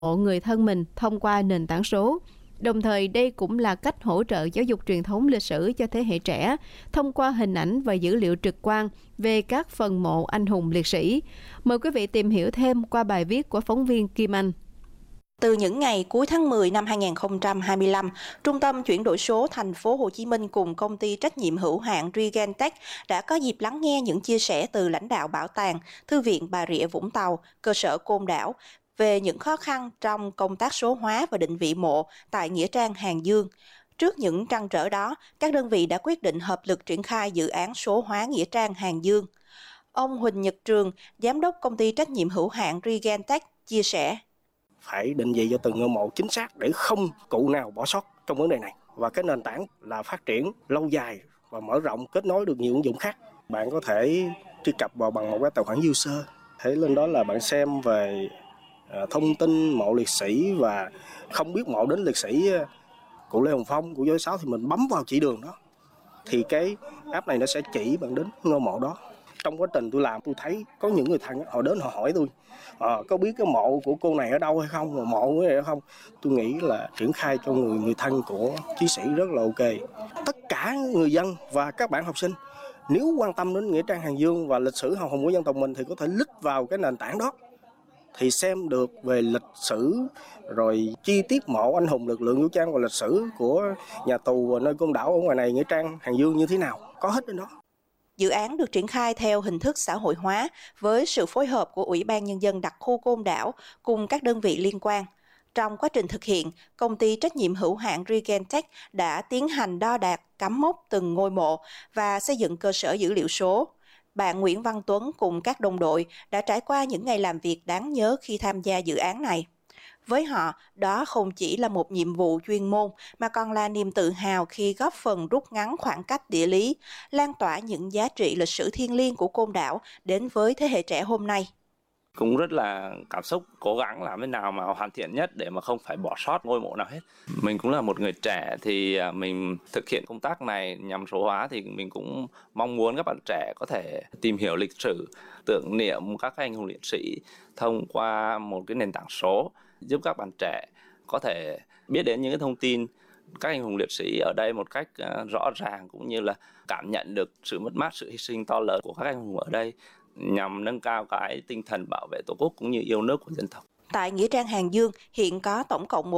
mộ người thân mình thông qua nền tảng số. Đồng thời đây cũng là cách hỗ trợ giáo dục truyền thống lịch sử cho thế hệ trẻ thông qua hình ảnh và dữ liệu trực quan về các phần mộ anh hùng liệt sĩ. Mời quý vị tìm hiểu thêm qua bài viết của phóng viên Kim Anh. Từ những ngày cuối tháng 10 năm 2025, Trung tâm chuyển đổi số thành phố Hồ Chí Minh cùng công ty trách nhiệm hữu hạn Regentech đã có dịp lắng nghe những chia sẻ từ lãnh đạo Bảo tàng, Thư viện Bà Rịa Vũng Tàu, cơ sở Côn Đảo về những khó khăn trong công tác số hóa và định vị mộ tại Nghĩa Trang Hàng Dương. Trước những trăn trở đó, các đơn vị đã quyết định hợp lực triển khai dự án số hóa Nghĩa Trang Hàng Dương. Ông Huỳnh Nhật Trường, giám đốc công ty trách nhiệm hữu hạn Regentech chia sẻ: phải định vị cho từng ngôi mộ chính xác để không cụ nào bỏ sót trong vấn đề này. Và cái nền tảng là phát triển lâu dài và mở rộng, kết nối được nhiều ứng dụng khác. Bạn có thể truy cập vào bằng một cái tài khoản user. Thế lên đó là bạn xem về thông tin mộ liệt sĩ, và không biết mộ đến liệt sĩ cụ Lê Hồng Phong, cụ Giới Sáu thì mình bấm vào chỉ đường đó. Thì cái app này nó sẽ chỉ bạn đến ngôi mộ đó. Trong quá trình tôi làm, tôi thấy có những người thân họ đến họ hỏi tôi có biết cái mộ của cô này ở đâu hay không, mà mộ của này ở không. Tôi nghĩ là triển khai cho người thân của chiến sĩ rất là ok. Tất cả người dân và các bạn học sinh nếu quan tâm đến Nghĩa Trang Hàng Dương và lịch sử hào hùng của dân tộc mình thì có thể click vào cái nền tảng đó thì xem được về lịch sử, rồi chi tiết mộ anh hùng lực lượng vũ trang và lịch sử của nhà tù nơi Côn Đảo ở ngoài này, Nghĩa Trang Hàng Dương như thế nào, có hết trên đó. Dự án được triển khai theo hình thức xã hội hóa với sự phối hợp của Ủy ban Nhân dân đặc khu Côn Đảo cùng các đơn vị liên quan. Trong quá trình thực hiện, công ty trách nhiệm hữu hạn Regentech đã tiến hành đo đạc, cắm mốc từng ngôi mộ và xây dựng cơ sở dữ liệu số. Bạn Nguyễn Văn Tuấn cùng các đồng đội đã trải qua những ngày làm việc đáng nhớ khi tham gia dự án này. Với họ, đó không chỉ là một nhiệm vụ chuyên môn mà còn là niềm tự hào khi góp phần rút ngắn khoảng cách địa lý, lan tỏa những giá trị lịch sử thiêng liêng của Côn Đảo đến với thế hệ trẻ hôm nay. Cũng rất là cảm xúc, cố gắng làm thế nào mà hoàn thiện nhất để mà không phải bỏ sót ngôi mộ nào hết. Mình cũng là một người trẻ thì mình thực hiện công tác này nhằm số hóa thì mình cũng mong muốn các bạn trẻ có thể tìm hiểu lịch sử, tưởng niệm các anh hùng liệt sĩ thông qua một cái nền tảng số, giúp các bạn trẻ có thể biết đến những cái thông tin các anh hùng liệt sĩ ở đây một cách rõ ràng, cũng như là cảm nhận được sự mất mát, sự hy sinh to lớn của các anh hùng ở đây, nhằm nâng cao cái tinh thần bảo vệ Tổ quốc cũng như yêu nước của dân tộc. Tại Nghĩa Trang Hàng Dương hiện có tổng cộng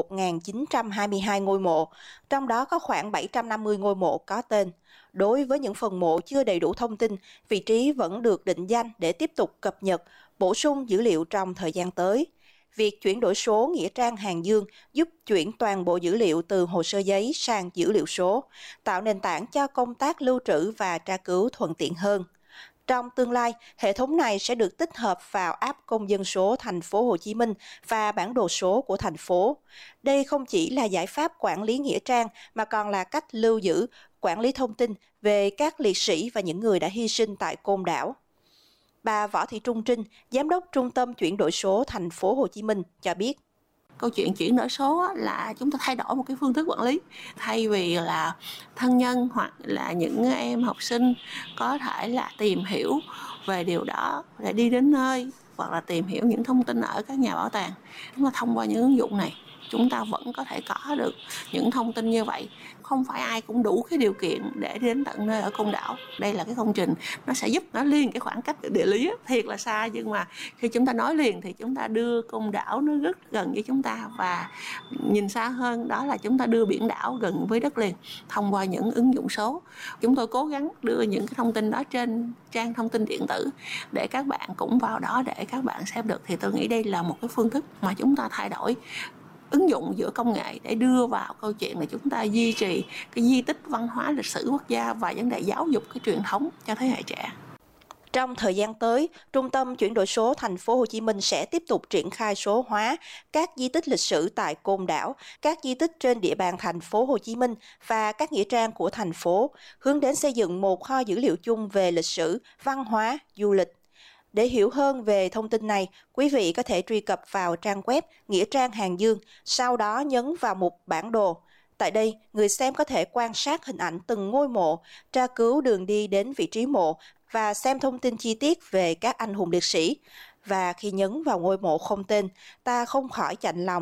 1.922 ngôi mộ, trong đó có khoảng 750 ngôi mộ có tên. Đối với những phần mộ chưa đầy đủ thông tin, vị trí vẫn được định danh để tiếp tục cập nhật, bổ sung dữ liệu trong thời gian tới. Việc chuyển đổi số Nghĩa Trang Hàng Dương giúp chuyển toàn bộ dữ liệu từ hồ sơ giấy sang dữ liệu số, tạo nền tảng cho công tác lưu trữ và tra cứu thuận tiện hơn. Trong tương lai, hệ thống này sẽ được tích hợp vào app công dân số thành phố Hồ Chí Minh và bản đồ số của thành phố. Đây không chỉ là giải pháp quản lý nghĩa trang mà còn là cách lưu giữ, quản lý thông tin về các liệt sĩ và những người đã hy sinh tại Côn Đảo. Bà Võ Thị Trung Trinh, giám đốc Trung tâm chuyển đổi số thành phố Hồ Chí Minh cho biết. Câu chuyện chuyển đổi số là chúng ta thay đổi một cái phương thức quản lý. Thay vì là thân nhân hoặc là những em học sinh có thể là tìm hiểu về điều đó để đi đến nơi, hoặc là tìm hiểu những thông tin ở các nhà bảo tàng, chúng ta thông qua những ứng dụng này chúng ta vẫn có thể có được những thông tin như vậy. Không phải ai cũng đủ cái điều kiện để đến tận nơi ở Côn Đảo. Đây là cái công trình nó sẽ giúp nó liền cái khoảng cách địa lý thiệt là xa, nhưng mà khi chúng ta nói liền thì chúng ta đưa Côn Đảo nó rất gần với chúng ta, và nhìn xa hơn đó là chúng ta đưa biển đảo gần với đất liền thông qua những ứng dụng số. Chúng tôi cố gắng đưa những cái thông tin đó trên trang thông tin điện tử để các bạn cũng vào đó để các bạn xem được. Thì tôi nghĩ đây là một cái phương thức mà chúng ta thay đổi, ứng dụng giữa công nghệ để đưa vào câu chuyện là chúng ta duy trì cái di tích văn hóa lịch sử quốc gia và vấn đề giáo dục cái truyền thống cho thế hệ trẻ. Trong thời gian tới, Trung tâm chuyển đổi số thành phố Hồ Chí Minh sẽ tiếp tục triển khai số hóa các di tích lịch sử tại Côn Đảo, các di tích trên địa bàn thành phố Hồ Chí Minh và các nghĩa trang của thành phố, hướng đến xây dựng một kho dữ liệu chung về lịch sử, văn hóa, du lịch. Để hiểu hơn về thông tin này, quý vị có thể truy cập vào trang web Nghĩa Trang Hàng Dương, sau đó nhấn vào mục bản đồ. Tại đây, người xem có thể quan sát hình ảnh từng ngôi mộ, tra cứu đường đi đến vị trí mộ và xem thông tin chi tiết về các anh hùng liệt sĩ. Và khi nhấn vào ngôi mộ không tên, ta không khỏi chạnh lòng